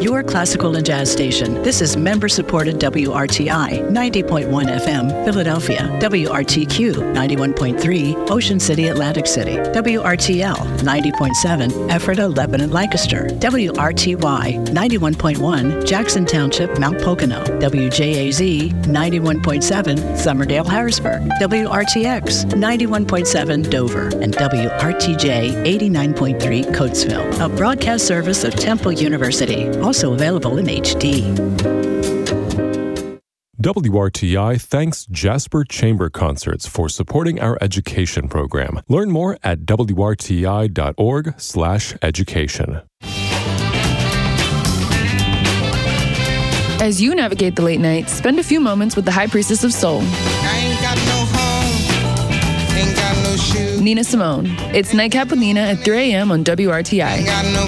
your classical and jazz station. This is member-supported WRTI 90.1 FM, Philadelphia, WRTQ 91.3, Ocean City, Atlantic City, WRTL 90.7, Ephrata, Lebanon, Lancaster, WRTY 91.1, Jackson Township, Mount Pocono, WJAZ 91.7, Summerdale, Harrisburg, WRTX 91.7, Dover, and WRTJ 89.3, Coatesville, a broadcast service of Temple University, also available in HD. WRTI thanks Jasper Chamber Concerts for supporting our education program. Learn more at wrti.org/education. As you navigate the late nights, spend a few moments with the High Priestess of Soul, I ain't got no home, ain't got no shoes, Nina Simone. It's Nightcap with Nina at 3 a.m. on WRTI. ain't got no